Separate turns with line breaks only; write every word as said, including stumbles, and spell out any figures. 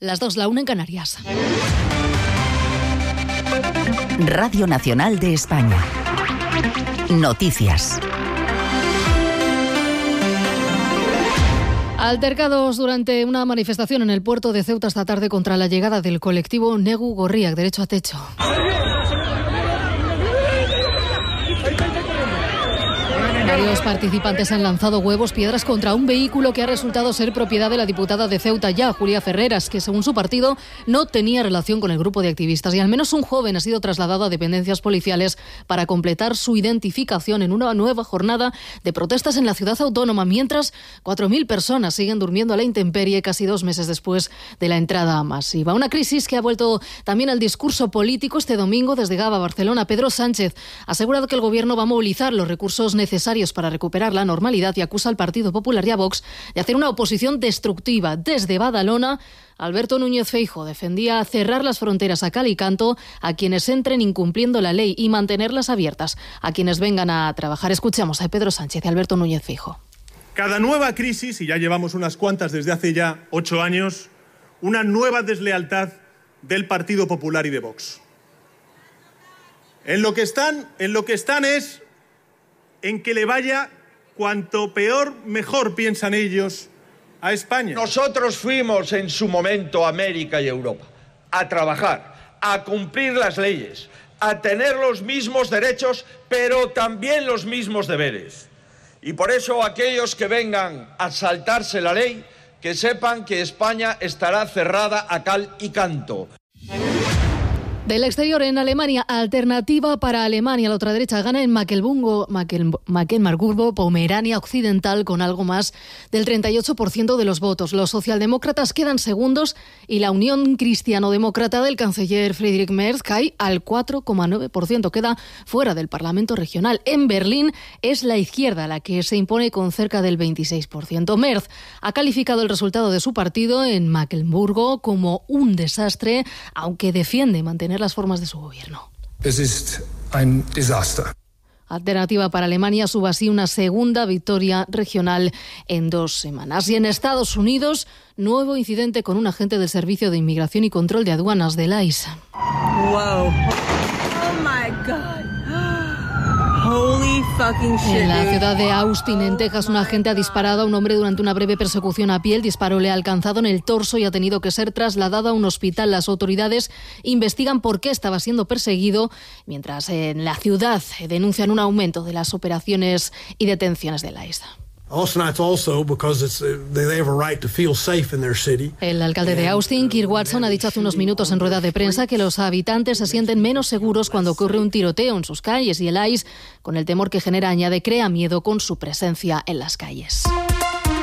Las dos, la una en Canarias.
Radio Nacional de España. Noticias.
Altercados durante una manifestación en el puerto de Ceuta esta tarde contra la llegada del colectivo Negu Gorriak, derecho a techo. Varios participantes han lanzado huevos, piedras contra un vehículo que ha resultado ser propiedad de la diputada de Ceuta ya, Julia Ferreras, que según su partido no tenía relación con el grupo de activistas, y al menos un joven ha sido trasladado a dependencias policiales para completar su identificación en una nueva jornada de protestas en la ciudad autónoma, mientras cuatro mil personas siguen durmiendo a la intemperie casi dos meses después de la entrada masiva. Una crisis que ha vuelto también al discurso político este domingo desde Gaba, Barcelona. Pedro Sánchez ha asegurado que el gobierno va a movilizar los recursos necesarios para recuperar la normalidad y acusa al Partido Popular y a Vox de hacer una oposición destructiva. Desde Badalona, Alberto Núñez Feijóo defendía cerrar las fronteras a cal y canto a quienes entren incumpliendo la ley y mantenerlas abiertas a quienes vengan a trabajar. Escuchamos a Pedro Sánchez y Alberto Núñez Feijóo.
Cada nueva crisis, y ya llevamos unas cuantas desde hace ya ocho años, una nueva deslealtad del Partido Popular y de Vox. En lo que están, en lo que están es en que le vaya cuanto peor, mejor, piensan ellos, a España.
Nosotros fuimos en su momento a América y Europa a trabajar, a cumplir las leyes, a tener los mismos derechos, pero también los mismos deberes. Y por eso aquellos que vengan a saltarse la ley, que sepan que España estará cerrada a cal y canto.
Del exterior, en Alemania, alternativa para Alemania. La ultraderecha gana en Mecklemburgo, Mecklemburgo, Pomerania Occidental, con algo más del treinta y ocho por ciento de los votos. Los socialdemócratas quedan segundos y la Unión Cristiano-Demócrata del canciller Friedrich Merz cae al cuatro coma nueve por ciento. Queda fuera del Parlamento regional. En Berlín es la izquierda la que se impone con cerca del veintiséis por ciento. Merz ha calificado el resultado de su partido en Mecklemburgo como un desastre, aunque defiende mantener las formas de su gobierno.
Es ist ein Desaster.
Alternativa para Alemania sube así una segunda victoria regional en dos semanas. Y en Estados Unidos, nuevo incidente con un agente del Servicio de Inmigración y Control de Aduanas del I C E.
Wow. Oh my God. Holy fucking shit.
En la ciudad de Austin, en Texas, un agente ha disparado a un hombre durante una breve persecución a pie. El disparo le ha alcanzado en el torso y ha tenido que ser trasladado a un hospital. Las autoridades investigan por qué estaba siendo perseguido, mientras en la ciudad denuncian un aumento de las operaciones y detenciones de la I C E. El alcalde de Austin, Kirk Watson, ha dicho hace unos minutos en rueda de prensa que los habitantes se sienten menos seguros cuando ocurre un tiroteo en sus calles, y el I C E, con el temor que genera, añade, crea miedo con su presencia en las calles.